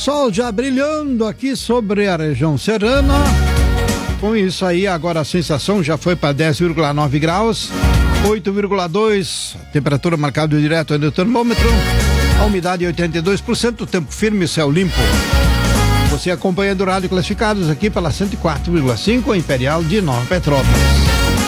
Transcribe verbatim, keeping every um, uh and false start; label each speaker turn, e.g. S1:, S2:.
S1: Sol já brilhando aqui sobre a região serrana. Com isso aí, agora a sensação já foi para dez vírgula nove graus, oito vírgula dois, temperatura marcada direto no termômetro, a umidade oitenta e dois por cento, tempo firme, céu limpo. Você acompanhando o Rádio Classificados aqui pela cento e quatro vírgula cinco, Imperial de Nova Petrópolis.